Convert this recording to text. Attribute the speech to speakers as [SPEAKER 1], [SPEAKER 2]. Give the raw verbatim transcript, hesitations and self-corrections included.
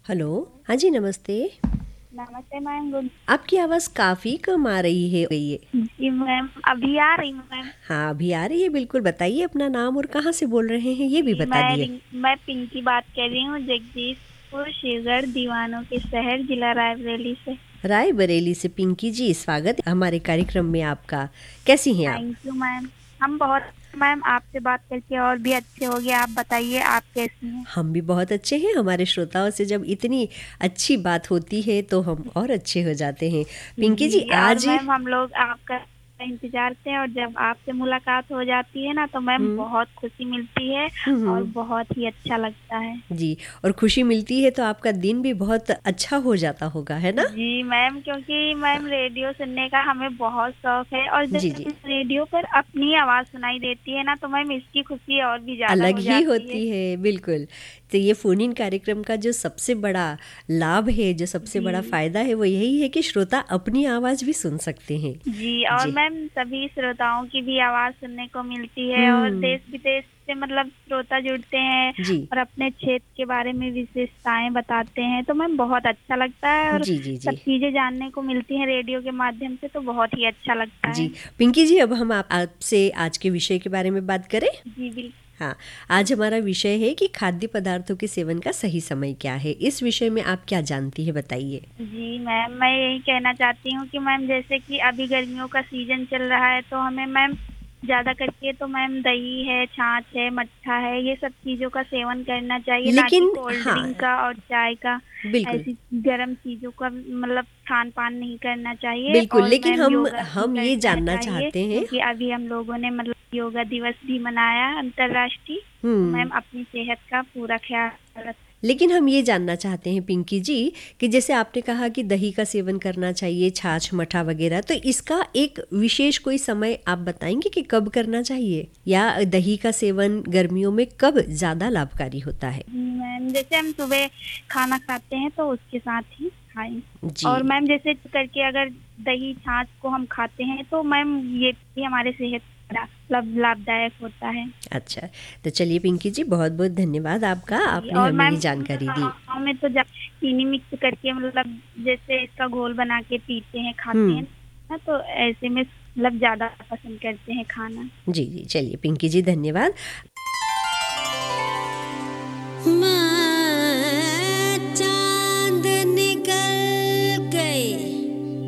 [SPEAKER 1] Hello. हाँ जी, नमस्ते।
[SPEAKER 2] नमस्ते मैम। गुड।
[SPEAKER 1] आपकी आवाज़ काफ़ी कम आ रही है ये।
[SPEAKER 2] जी मैम, अभी आ रही हूँ मैम।
[SPEAKER 1] हाँ, अभी आ रही है बिल्कुल। बताइए अपना नाम और कहाँ से बोल रहे हैं ये भी
[SPEAKER 2] जी
[SPEAKER 1] बता
[SPEAKER 2] मैं
[SPEAKER 1] दिए।
[SPEAKER 2] रिंग मैं पिंकी बात कर रही हूँ, जगदीशपुर शिवगढ़ दीवानों के शहर जिला रायबरेली से।
[SPEAKER 1] रायबरेली से। पिंकी जी, स्वागत है हमारे कार्यक्रम में आपका। कैसी हैं आप?
[SPEAKER 2] Thank you ma'am. हम बहुत मैम आपसे बात करके और भी अच्छे हो गए। आप बताइए, आप कैसी हैं?
[SPEAKER 1] हम भी बहुत अच्छे हैं। हमारे श्रोताओं से जब इतनी अच्छी बात होती है तो हम और अच्छे हो जाते हैं। पिंकी जी,
[SPEAKER 2] जी, और
[SPEAKER 1] आज
[SPEAKER 2] मैम हम लोग आपका इंतजार थे, और जब आपसे मुलाकात हो जाती है ना तो मैम
[SPEAKER 1] हम्म
[SPEAKER 2] बहुत खुशी मिलती है
[SPEAKER 1] हम्म
[SPEAKER 2] और
[SPEAKER 1] हम्म,
[SPEAKER 2] बहुत ही अच्छा लगता है।
[SPEAKER 1] जी। और खुशी मिलती है तो आपका दिन भी बहुत अच्छा हो जाता होगा, है ना?
[SPEAKER 2] जी मैम, क्योंकि मैम रेडियो सुनने का हमें बहुत शौक है, और
[SPEAKER 1] जी
[SPEAKER 2] जब
[SPEAKER 1] जी,
[SPEAKER 2] रेडियो पर अपनी आवाज़ सुनाई देती है ना तो मैम इसकी खुशी और भी ज़्यादा
[SPEAKER 1] अलग
[SPEAKER 2] हो
[SPEAKER 1] ही
[SPEAKER 2] जाती है।
[SPEAKER 1] होती है, बिल्कुल। तो ये फ़ोन इन कार्यक्रम का जो सबसे बड़ा लाभ है, जो सबसे बड़ा
[SPEAKER 2] जी।
[SPEAKER 1] फ़ायदा है, वो यही है कि श्रोता अपनी आवाज़ भी सुन सकते हैं।
[SPEAKER 2] जी, और
[SPEAKER 1] जी।
[SPEAKER 2] मैम सभी श्रोताओं की भी आवाज़ सुनने को मिलती है, और
[SPEAKER 1] हुँ,
[SPEAKER 2] देश विदेश से मतलब श्रोता जुड़ते हैं
[SPEAKER 1] जी।
[SPEAKER 2] और अपने क्षेत्र के बारे में विशेषताएं बताते हैं, तो मैम बहुत अच्छा लगता है, और
[SPEAKER 1] जी, जी,
[SPEAKER 2] सब
[SPEAKER 1] जी।
[SPEAKER 2] चीज़ें जानने को मिलती हैं रेडियो के माध्यम से, तो बहुत ही अच्छा लगता
[SPEAKER 1] जी,
[SPEAKER 2] है।
[SPEAKER 1] पिंकी जी, अब हम आप आपसे आज के विषय के बारे में बात करें?
[SPEAKER 2] जी बिल्कुल।
[SPEAKER 1] हाँ, आज हमारा विषय है कि खाद्य पदार्थों के सेवन का सही समय क्या है? इस विषय में आप क्या जानती हैं, बताइए?
[SPEAKER 2] जी मैम, मैं यही कहना चाहती हूँ कि मैम जैसे कि अभी गर्मियों का सीज़न चल रहा है, तो हमें मैम ज़्यादा करके तो मैम दही है, छाछ है, मट्ठा है, ये सब चीज़ों का सेवन करना चाहिए, ना कि
[SPEAKER 1] लेकिन
[SPEAKER 2] कोल्ड
[SPEAKER 1] हाँ,
[SPEAKER 2] ड्रिंक का और चाय का।
[SPEAKER 1] बिल्कुल।
[SPEAKER 2] ऐसी गर्म चीज़ों का मतलब खान-पान नहीं करना चाहिए,
[SPEAKER 1] बिल्कुल,
[SPEAKER 2] और
[SPEAKER 1] लेकिन
[SPEAKER 2] मैम
[SPEAKER 1] हम
[SPEAKER 2] योगा भी
[SPEAKER 1] हम ये
[SPEAKER 2] करना
[SPEAKER 1] जानना
[SPEAKER 2] चाहिए,
[SPEAKER 1] चाहते हैं।
[SPEAKER 2] क्योंकि अभी हम लोगों ने मतलब योगा दिवस भी मनाया अंतर्राष्ट्रीय। तो
[SPEAKER 1] हुँ।
[SPEAKER 2] मैम अपनी सेहत का पूरा ख़्याल रख।
[SPEAKER 1] लेकिन हम ये जानना चाहते हैं पिंकी जी कि जैसे आपने कहा कि दही का सेवन करना चाहिए, छाछ मठा वगैरह, तो इसका एक विशेष कोई समय आप बताएंगे कि कब करना चाहिए, या दही का सेवन गर्मियों में कब ज़्यादा लाभकारी होता है?
[SPEAKER 2] मैम जैसे हम सुबह खाना खाते हैं तो उसके साथ ही खाएं।
[SPEAKER 1] जी।
[SPEAKER 2] और मैम जैसे करके अगर दही छाछ को हम खाते हैं तो मैम ये भी हमारे सेहत का मतलब लाभदायक होता है।
[SPEAKER 1] अच्छा, तो चलिए पिंकी जी, बहुत बहुत धन्यवाद आपका,
[SPEAKER 2] जी,
[SPEAKER 1] आपने
[SPEAKER 2] और
[SPEAKER 1] हमें ये
[SPEAKER 2] मैम
[SPEAKER 1] जानकारी दी।
[SPEAKER 2] गाँव में तो जा- चीनी मिक्स करके मतलब जैसे इसका घोल बना के पीते हैं, खाते हैं
[SPEAKER 1] हम्म।
[SPEAKER 2] ना, तो ऐसे में मतलब ज्यादा पसंद करते हैं खाना।
[SPEAKER 1] जी जी, चलिए पिंकी जी, धन्यवाद।